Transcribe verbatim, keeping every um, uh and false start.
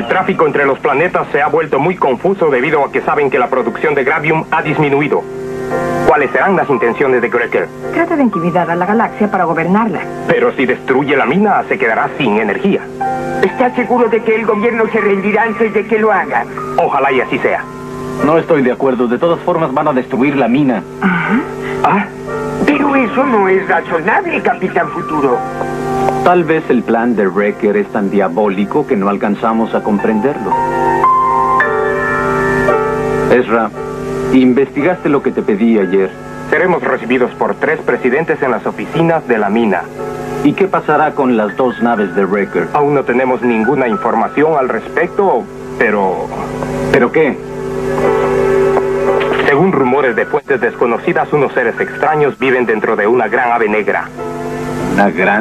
tráfico entre los planetas se ha vuelto muy confuso debido a que saben que la producción de Gravium ha disminuido. ¿Cuáles serán las intenciones de Greker? Trata de intimidar a la galaxia para gobernarla. Pero si destruye la mina, se quedará sin energía. ¿Estás seguro de que el gobierno se rendirá antes de que lo haga? Ojalá y así sea. No estoy de acuerdo. De todas formas van a destruir la mina. Ajá. ¿Ah? Pero eso no es razonable, Capitán Futuro. Tal vez el plan de Wrecker es tan diabólico que no alcanzamos a comprenderlo. Ezra, investigaste lo que te pedí ayer. Seremos recibidos por tres presidentes en las oficinas de la mina. ¿Y qué pasará con las dos naves de Wrecker? Aún no tenemos ninguna información al respecto, pero... ¿Pero qué? Según rumores de fuentes desconocidas, unos seres extraños viven dentro de una gran ave negra. Una gran